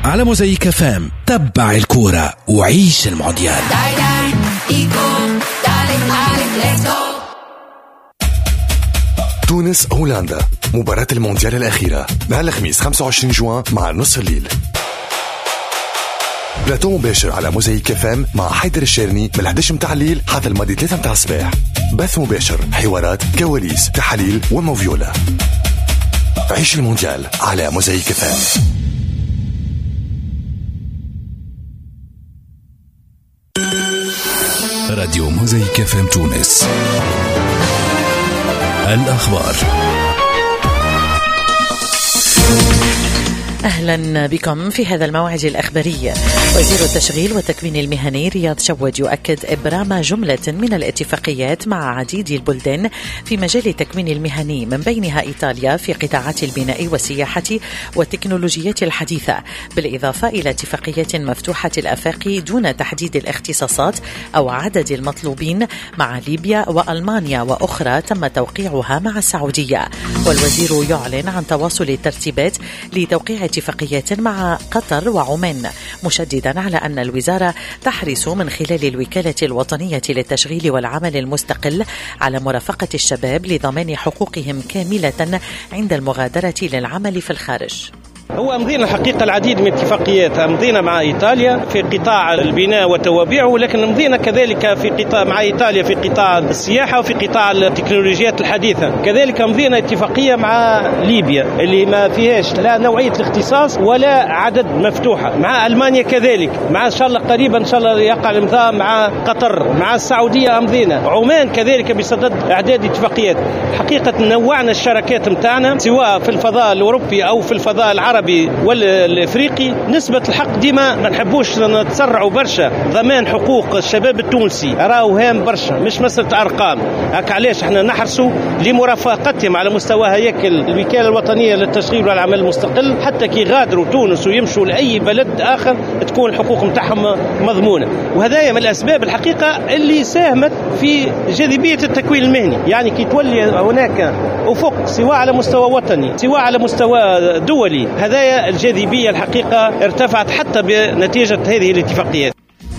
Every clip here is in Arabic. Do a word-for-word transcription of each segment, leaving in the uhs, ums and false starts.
على موزايك اف ام. تبع الكورة وعيش المونديال. تونس هولندا، مباراة المونديال الأخيرة نهار الخميس خمسة وعشرين جوان مع نصف الليل. بلاتو مباشر على موزايك اف ام مع حيدر الشيرني من الحداش متاع الليل حتى الماضي ثلاثة متاع الصباح. بث مباشر، حوارات، كواليس، تحاليل وموفيولا. عيش المونديال على موزايك اف ام. راديو موزايك اف ام تونس. الأخبار. أهلا بكم في هذا الموعد الأخباري. وزير التشغيل والتكوين المهني رياض شواد يؤكد إبرام جملة من الاتفاقيات مع عديد البلدان في مجال التكوين المهني، من بينها إيطاليا في قطاعات البناء والسياحة والتكنولوجيات الحديثة، بالإضافة إلى اتفاقيات مفتوحة الآفاق دون تحديد الاختصاصات أو عدد المطلوبين مع ليبيا وألمانيا، وأخرى تم توقيعها مع السعودية. والوزير يعلن عن تواصل الترتيبات لتوقيع اتفاقيات مع قطر وعمان، مشددا على أن الوزارة تحرص من خلال الوكالة الوطنية للتشغيل والعمل المستقل على مرافقة الشباب لضمان حقوقهم كاملة عند المغادرة للعمل في الخارج. هو مضينا الحقيقة العديد من اتفاقيات، مضينا مع إيطاليا في قطاع البناء وتوابعه، ولكن مضينا كذلك في قطاع مع إيطاليا في قطاع السياحة وفي قطاع التكنولوجيات الحديثة. كذلك مضينا اتفاقية مع ليبيا اللي ما فيهاش لا نوعية الاختصاص ولا عدد مفتوحة. مع ألمانيا كذلك، مع إن شاء الله قريبا إن شاء الله يقع الامضاء مع قطر. مع السعودية مضينا، عمان كذلك بصدد إعداد اتفاقيات. حقيقة نوعنا الشراكات متاعنا سواء في الفضاء الأوروبي أو في الفضاء العربي والافريقي. نسبة الحق ديما ما نحبوش نتسرعوا برشا. ضمان حقوق الشباب التونسي راهو هام برشا، مش مسألة ارقام. هك علاش احنا نحرصوا لمرافقتهم على مستوى هيكل الوكالة الوطنية للتشغيل والعمل المستقل، حتى كي يغادروا تونس ويمشوا لاي بلد اخر تكون الحقوق متاعهم مضمونة. وهذا من الاسباب الحقيقة اللي ساهمت في جاذبية التكوين المهني. يعني كي تولي هناك افق سواء على مستوى وطني سواء على مستوى دولي، هذا الجاذبية الحقيقة ارتفعت حتى بنتيجة هذه الاتفاقيات.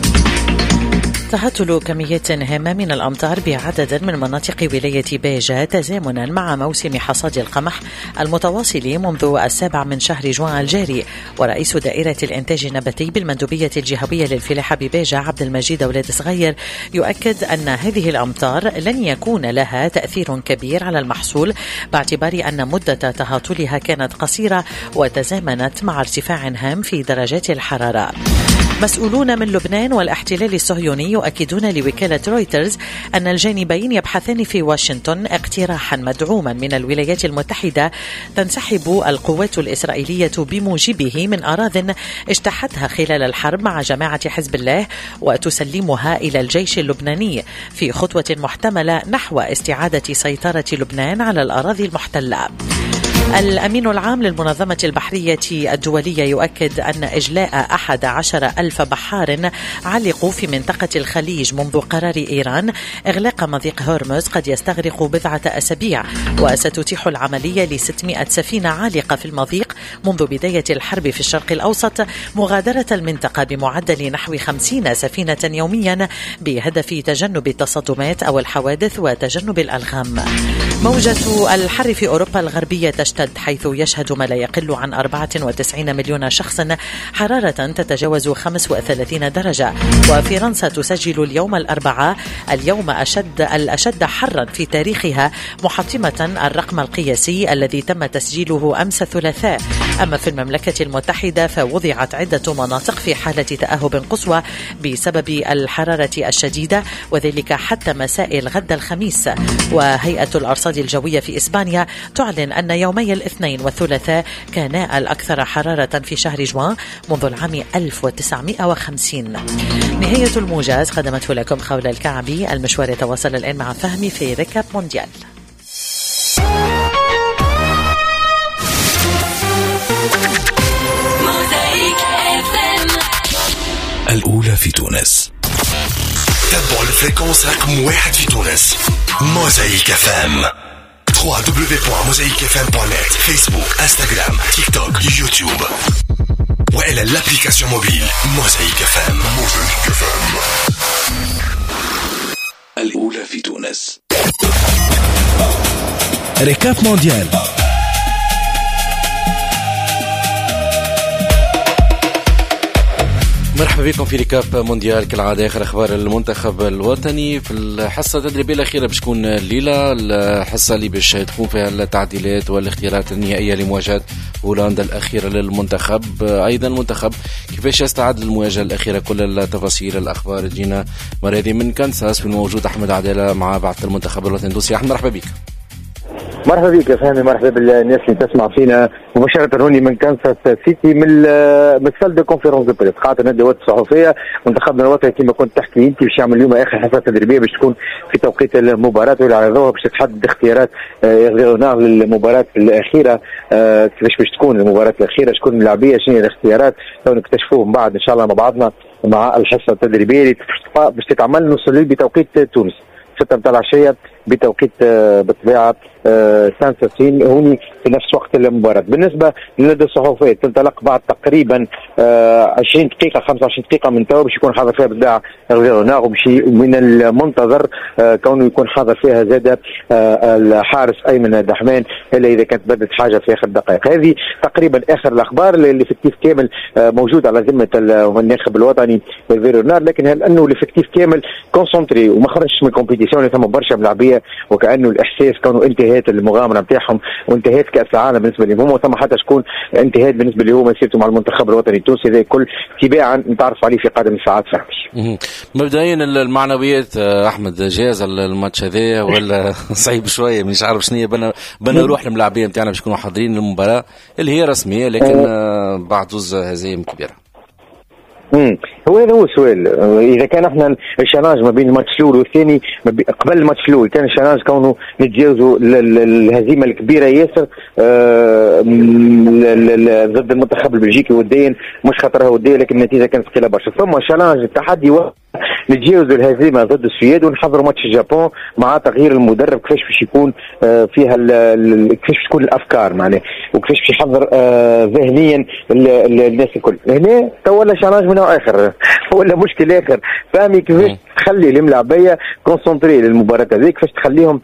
تهطل كميات هامة من الأمطار بعدد من مناطق ولاية بيجا تزامنا مع موسم حصاد القمح المتواصل منذ السابع من شهر جوان الجاري. ورئيس دائرة الإنتاج النباتي بالمندوبية الجهوية للفلاحة ببيجا عبد المجيد أولاد صغير يؤكد أن هذه الأمطار لن يكون لها تأثير كبير على المحصول، باعتبار أن مدة تهاطلها كانت قصيرة وتزامنت مع ارتفاع هام في درجات الحرارة. مسؤولون من لبنان والاحتلال الصهيوني يؤكدون لوكالة رويترز أن الجانبين يبحثان في واشنطن اقتراحا مدعوما من الولايات المتحدة تنسحب القوات الإسرائيلية بموجبه من أراضٍ اجتاحتها خلال الحرب مع جماعة حزب الله وتسلمها إلى الجيش اللبناني في خطوة محتملة نحو استعادة سيطرة لبنان على الأراضي المحتلة. الأمين العام للمنظمة البحرية الدولية يؤكد أن إجلاء أحد عشر ألف بحار علقوا في منطقة الخليج منذ قرار إيران إغلاق مضيق هرمز قد يستغرق بضعة أسابيع، وستتيح العملية لستمائة سفينة عالقة في المضيق منذ بداية الحرب في الشرق الأوسط مغادرة المنطقة بمعدل نحو خمسين سفينة يوميا بهدف تجنب التصادمات أو الحوادث وتجنب الألغام. موجة الحر في أوروبا الغربية تشتد، حيث يشهد ما لا يقل عن أربعة وتسعين مليون شخص حرارة تتجاوز خمسة وثلاثين درجة. وفرنسا تسجل اليوم الأربعاء اليوم أشد الأشد حرا في تاريخها، محطمة الرقم القياسي الذي تم تسجيله أمس الثلاثاء. أما في المملكة المتحدة فوضعت عدة مناطق في حالة تأهب قصوى بسبب الحرارة الشديدة، وذلك حتى مساء الغد الخميس. وهيئة الأرصاد الجوية في إسبانيا تعلن أن يومي الاثنين والثلاثاء كانا الأكثر حرارة في شهر جوان منذ العام ألف وتسعمائة وخمسين. نهاية الموجز قدمته لكم خولة الكعبي. المشوار يتواصل الآن مع فهمي في ركاب مونديال. الأولى في تونس. تابعوا الفريكونس رقم واحد في تونس. موزايك اف ام. دبليو دبليو دبليو دوت موزايك اف ام دوت نت. فيسبوك، انستغرام، تيك توك، يوتيوب. على l'application mobile موزايك اف ام. موزايك اف ام الأولى في تونس. ريكاب مونديال. مرحبا بكم في ريكاب مونديال. كالعادة آخر أخبار المنتخب الوطني في الحصة التدريبية الأخيرة باش تكون الليلة، الحصة اللي باش تكون فيها التعديلات والاختيارات النهائية لمواجهة هولندا الأخيرة للمنتخب. أيضا المنتخب كيفاش يستعد للمواجهة الأخيرة، كل التفاصيل الأخبار تجينا مرة هذه من كنساس. في الموجود أحمد عدالة مع بعث المنتخب الوطني التونسي. أحمد مرحبا بك. مرحبا بك يا فهمي، مرحبا بالناس اللي تسمع فينا مباشرة هوني من كانساس سيتي من من سال دو كونفيرونس دو بريس قاعة الندوات الصحفية. منتخبنا الوطني كما كنت تحكي انت باش يعمل اليوم اخر حصة تدريبية باش تكون في توقيت المباراة واللي عرضوها باش تحدد اختيارات اغليونار للمباراة الأخيرة. كيفاش باش تكون المباراة الأخيرة، شكون اللاعبية، شنو هي الاختيارات، لو نكتشفوه من بعد ان شاء الله مع بعضنا مع الحصة التدريبية اللي باش تتعمل نوصل بتوقيت تونس ستة متاع العشية بتوقيت بالطبيعة سانساسين هوني في نفس وقت المباراة. بالنسبة للندوة الصحفية تنطلق بعد تقريبا عشرين دقيقة خمسة وعشرين دقيقة من تو باش يكون حاضر فيها بالطبيعة غيروناغ، وباش من المنتظر كونه يكون حاضر فيها زاد الحارس أيمن دحمان إلا إذا كانت بدت حاجة في آخر دقائق. هذه تقريبا آخر الأخبار اللي في كامل موجود على ذمة الناخب الوطني غيروناغ، لكن هل أنه الإفكتيف كامل كونسنتري وما خرجش من الكومبيتيسيون ثم برشا ملاعبية، وكأنه الإحساس كانوا انتهت المغامرة نتاعهم وانتهت كأس العالم بالنسبة لهم، وثم حتى شكون انتهت بالنسبة لهم مسيرته مع المنتخب الوطني التونسي. هذا كل تباعا نتعرف عليه في قادم الساعات فهمي. مبدئيا المعنويات أحمد جاهز الماتش هذا ولا صعيب شوية؟ مش عارف شنو هي بنا بنا نروح للملاعبية نتاعنا باش يكونوا حاضرين للمباراة اللي هي رسمية لكن بعد زوز هزايم كبيرة. امم هو هذا هو السؤال. اذا كان احنا الشناج ما بين الماتش الاول والثاني قبل الماتش الاول كان الشناج كونه نتجاوزوا الهزيمه الكبيره ياسر آه ضد المنتخب البلجيكي وديا، مش خاطرها وديه لكن النتيجه كانت ثقيله برشا. ثم الشناج التحدي نتجاوزوا الهزيمه ضد السويد ونحضروا ماتش اليابان مع تغيير المدرب، كيفاش باش يكون آه فيها كيفاش تكون الافكار معناه وكيفاش باش يحضر آه ذهنيا الناس الكل. هنا تولى شناج من نوع اخر ولا مشكل اخر فهمي، كيفاش تخلي الملاعبيه كونسنتري للمباراه هذيك، كيفاش تخليهم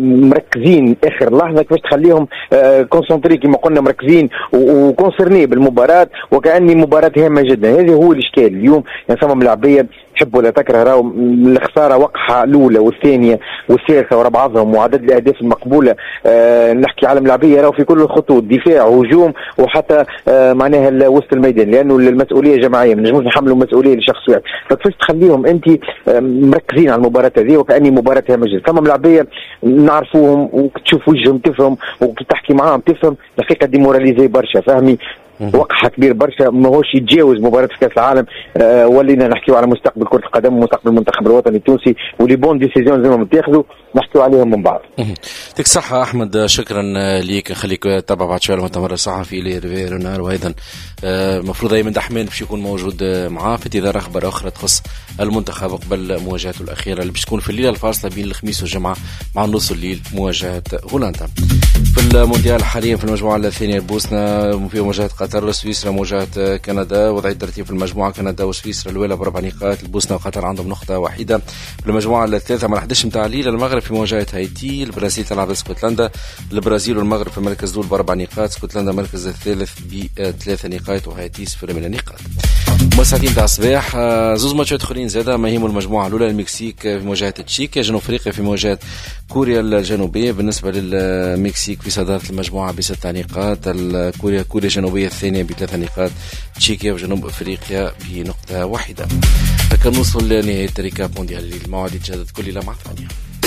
مركزين اخر لحظه، كيفاش تخليهم كونسنتري كما قلنا مركزين وكونسرني بالمباراه وكأني مباراه هامه جدا. هذا هو الاشكال اليوم. يعني ثم ملاعبيه تحب ولا تكره راهو الخساره وقعها الاولى والثانيه والثالثه ورا بعضهم وعدد الاهداف المقبوله. أه نحكي على ملاعبيه راهو في كل الخطوط، دفاع هجوم وحتى أه معناها وسط الميدان، لانه المسؤوليه جماعيه ما نجموش نحملوا مسؤوليه لشخص واحد. فكيفاش تخليهم انت مركزين على المباراه هذه وكأني مباراه هامه جدا. ثم ملاعبيه نعرفوهم وتشوف وجههم تفهم وتحكي معاهم تفهم الحقيقه ديموراليزي برشا فهمي، وقعها كبير برشا ماهوش يتجاوز مباراة في كأس العالم. أه ولينا نحكيو على مستقبل كرة القدم ومستقبل المنتخب الوطني التونسي ولي بون ديسيزيون زي ما بتاخذوا نحكيو عليهم من بعض. يعطيك الصحة أحمد، شكرا ليك. خليك تتابع بعد شوية المؤتمر الصحفي لريفيرونار، وأيضا المفروض أيمن دحمان باش يكون موجود معاه في انتظار أخبار أخرى تخص المنتخب قبل مواجهته الأخيرة اللي باش تكون في الليلة الفاصلة بين الخميس والجمعة مع نص الليل مواجهة هولندا. في المونديال حاليا في المجموعة الثانية بوسنا في مواجهة قطر، سويسرا مواجهة كندا. وضع الترتيب في المجموعة كندا وسويسرا الأولى بربع نقاط، البوسنة وقطر عندهم نقطة واحدة. في المجموعة الثالثة مع أحد عشر متاع الليل المغرب في مواجهة هايتي، البرازيل تلعب اسكتلندا، البرازيل والمغرب في المركز الأول بربع نقاط، اسكتلندا المركز الثالث بثلاثة نقاط وهايتي صفر من النقاط. مساعدين تاع الصباح زوز ماتشات اخرين زاده ما هيموا المجموعه الاولى، المكسيك في مواجهه تشيكيا، جنوب افريقيا في مواجهه كوريا الجنوبيه. بالنسبه للمكسيك في صداره المجموعه بست نقاط، كوريا كوريا الجنوبيه الثانيه بثلاث نقاط، تشيكيا وجنوب افريقيا بنقطه واحده. هكا نوصل لنهايه ريكاب مونديال. المواعيد تجدد كل ليله مع ثانيه.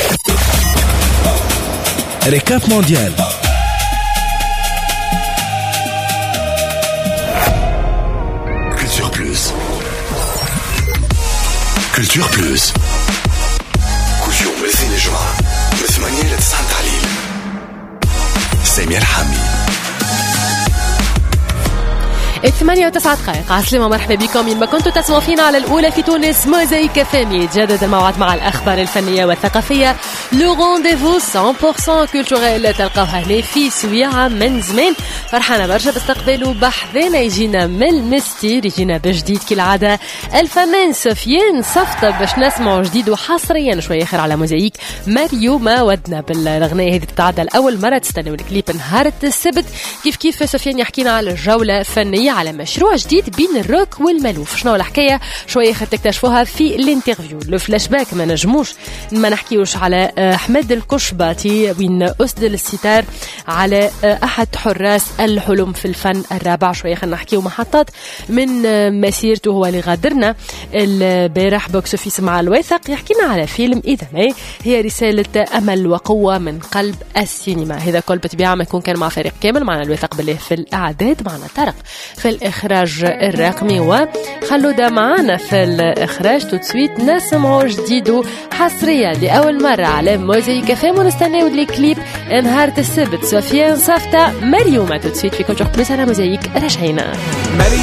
ريكاب مونديال. كولتور بلوس كل يوم الاثنين الجمعة من ثمانية لتسعة تعليل. سامي الحامي. الثمانية وتسعة دقائق. عسلامة، مرحبا بكم إنما كنتوا تسمعوا فينا على الأولى في تونس. موزايك اف ام يتجدد الموعد مع الأخبار الفنية والثقافية. لو رونديفو مية بالمية كولتوريل تلقاوها هنا في سويعة من زمان. فرحانة برشا باستقبالوا بحذانا، يجينا من المستير، يجينا بجديد كالعادة الفنان سفيان صفطة باش نسمعوا جديد وحصريا شوية آخر على موزايك. ماريو ما ودنا بالأغنية هذه تتعدى لأول مرة، تستنوا الكليب نهار السبت. كيف كيف سفيان يحكينا على جولة فنية على مشروع جديد بين الروك والمالوف. شنو الحكاية شوية خد تكتشفوها في الانترفيو. لو فلاش باك ما نجموش ما نحكيوش على أحمد الكشباتي وين أسدل الستار على أحد حراس الحلم في الفن الرابع. شوية خلينا نحكيو محطات من مسيرته هو اللي غادرنا البارح بوكس اوفيس مع الواثق. يحكينا على فيلم إذا ما هي رسالة أمل وقوة من قلب السينما. هذا كل بتبيع ما يكون كان مع فريق كامل، معنا الواثق بالله في الإعداد، معنا طارق في الإخراج الرقمي وخلودا معنا في الإخراج. توتسويت نسمعوا جديد حصريا لأول مرة على موزايك اف ام، ونستناو الكليب نهار السبت. سفيان صفطة مريومة توتسويت في كل شوق بليس على موزايك. رجعينا.